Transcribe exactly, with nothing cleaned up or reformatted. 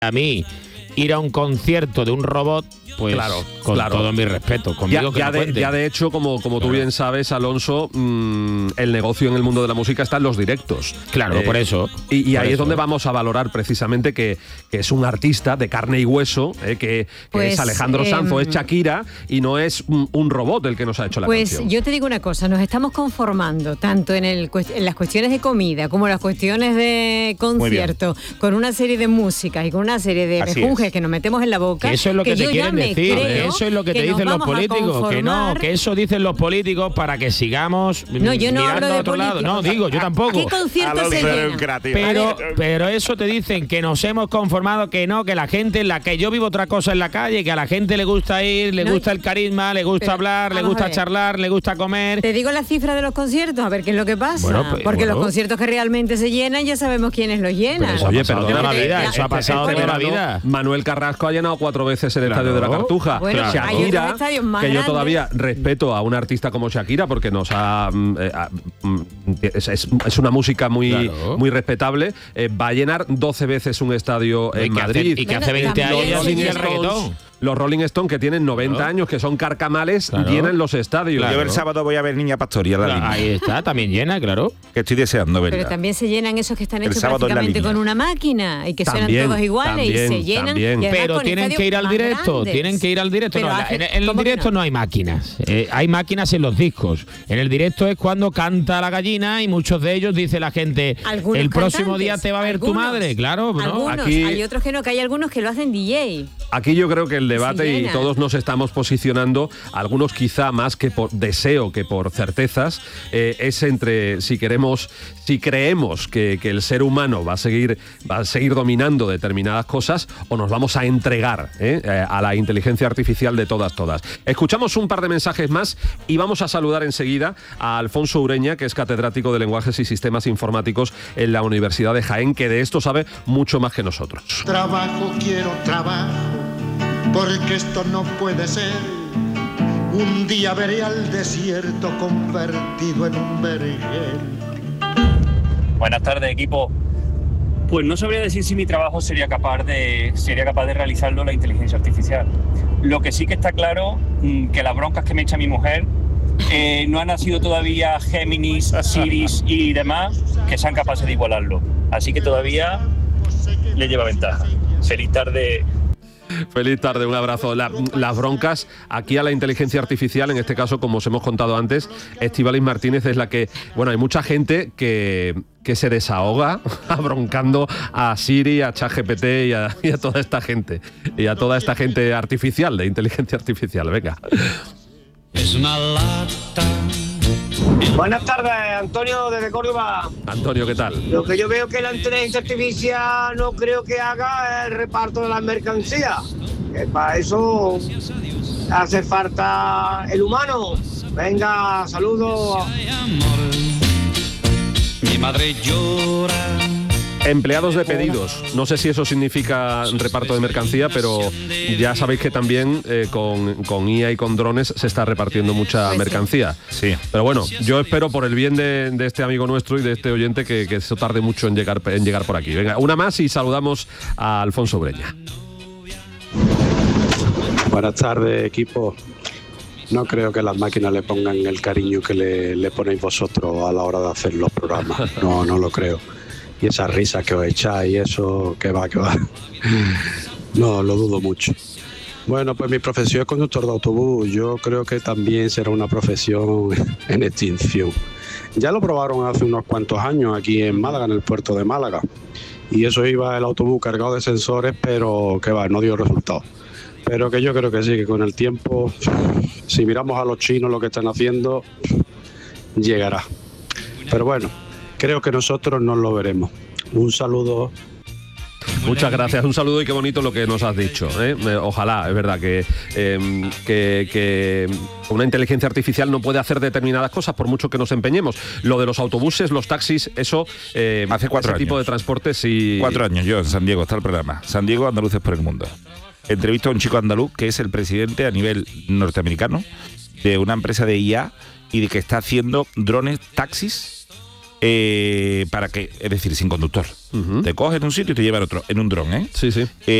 A mí, ir a un concierto de un robot, pues claro, con claro. todo mi respeto. Conmigo Ya, que ya, me de, ya de hecho, como, como tú claro. bien sabes, Alonso, mmm, el negocio en el mundo de la música está en los directos. Claro, eh, por eso. Y, y por ahí eso. es donde vamos a valorar precisamente que, que es un artista de carne y hueso, eh, que, que pues, es Alejandro Sanz o eh, es Shakira, y no es un, un robot el que nos ha hecho la pues canción. Pues yo te digo una cosa, nos estamos conformando tanto en, el, en las cuestiones de comida como en las cuestiones de concierto, con una serie de música y con una serie de mejunjes que nos metemos en la boca. Que eso es lo que, que te quieren decir, eso es lo que, que te dicen los políticos, que no, que eso dicen los políticos para que sigamos no, yo no mirando hablo de a otro lado. No, digo, yo tampoco. ¿Qué conciertos se llenan? Pero, pero eso te dicen que nos hemos conformado, que no, que la gente, la que yo vivo otra cosa en la calle, que a la gente le gusta ir, le no, gusta el carisma, le gusta pero, hablar, le gusta charlar, le gusta comer. Te digo la cifra de los conciertos, a ver qué es lo que pasa. Bueno, pues, porque bueno. los conciertos que realmente se llenan ya sabemos quiénes los llenan. Pero oye, pero de la vida, eso ha pasado de la vida. Manuel Carrasco ha llenado cuatro veces el claro. estadio de la Cartuja. Bueno, claro. Shakira, que yo grandes. todavía respeto a un artista como Shakira porque nos ha eh, es, es, es una música muy claro. muy respetable. Eh, va a llenar doce veces un estadio en y Madrid. Hace, y que hace veinte años ya sin el reggaetón. Los Rolling Stones, que tienen noventa claro. años, que son carcamales, claro. llenan los estadios. Claro. Yo el sábado voy a ver Niña Pastori a la claro, Ahí está, también llena, claro. Que estoy deseando verla. Pero también se llenan esos que están hechos prácticamente con una máquina y que también, suenan todos iguales también, y se llenan. Y pero tienen que ir al directo, grandes. tienen que ir al directo. No, hace, en, en el directo no? no hay máquinas, eh, hay máquinas en los discos. En el directo es cuando canta la gallina y muchos de ellos dice la gente, el próximo día te va a ver algunos, tu madre, claro. ¿no? Algunos, Aquí, hay otros que no, que hay algunos que lo hacen D J. Aquí yo creo que el debate y todos nos estamos posicionando, algunos quizá más que por deseo que por certezas, eh, es entre si queremos, si creemos que, que el ser humano va a seguir, va a seguir dominando determinadas cosas o nos vamos a entregar eh, a la inteligencia artificial de todas, todas. Escuchamos un par de mensajes más y vamos a saludar enseguida a Alfonso Ureña, que es catedrático de Lenguajes y Sistemas Informáticos en la Universidad de Jaén, que de esto sabe mucho más que nosotros. Trabajo, quiero trabajo, porque esto no puede ser. Un día veré al desierto convertido en un vergel. Buenas tardes, equipo. Pues no sabría decir si mi trabajo sería capaz de sería capaz de realizarlo la inteligencia artificial. Lo que sí que está claro, que las broncas que me echa mi mujer eh, no han nacido todavía Géminis, Siris y demás que sean capaces de igualarlo. Así que todavía le lleva ventaja. Feliz tarde. Feliz tarde, un abrazo. La, las broncas aquí a la inteligencia artificial, en este caso, como os hemos contado antes, Estíbaliz Martínez es la que... Bueno, hay mucha gente que, que se desahoga abroncando a Siri, a ChatGPT y a, y a toda esta gente. Y a toda esta gente artificial, de inteligencia artificial. Venga. Es una lata. Buenas tardes, Antonio desde Córdoba. Antonio, ¿qué tal? Lo que yo veo que la inteligencia artificial no creo que haga el reparto de las mercancías. Que para eso hace falta el humano. Venga, saludos. Mi madre llora. Empleados de pedidos. No sé si eso significa reparto de mercancía, pero ya sabéis que también eh, con, con I A y con drones se está repartiendo mucha pues mercancía. Sí. Pero bueno, yo espero por el bien de, de este amigo nuestro y de este oyente que, que eso tarde mucho en llegar, en llegar por aquí. Venga, una más y saludamos a Alfonso Ureña. Buenas tardes, equipo. No creo que las máquinas le pongan el cariño que le, le ponéis vosotros a la hora de hacer los programas. No, no lo creo. Y esa risa que os echáis y eso, que va, que va. No, lo dudo mucho. Bueno, pues mi profesión es conductor de autobús. Yo creo que también será una profesión en extinción. Ya lo probaron hace unos cuantos años aquí en Málaga, en el puerto de Málaga. Y eso iba el autobús cargado de sensores, pero que va, no dio resultado. Pero que yo creo que sí, que con el tiempo, si miramos a los chinos lo que están haciendo, llegará. Pero bueno, creo que nosotros no lo veremos. Un saludo. Muchas gracias, un saludo y qué bonito lo que nos has dicho, ¿eh? Ojalá, es verdad que, eh, que, que una inteligencia artificial no puede hacer determinadas cosas por mucho que nos empeñemos. Lo de los autobuses, los taxis, eso eh, hace cuatro ese años. tipo de transporte sí. Cuatro años yo en San Diego está el programa. San Diego, Andaluces por el Mundo. Entrevisto a un chico andaluz que es el presidente a nivel norteamericano de una empresa de I A y de que está haciendo drones taxis eh, para que, es decir, sin conductor. Uh-huh. Te cogen en un sitio y te llevan a otro, en un dron, ¿eh? Sí, sí. Eh,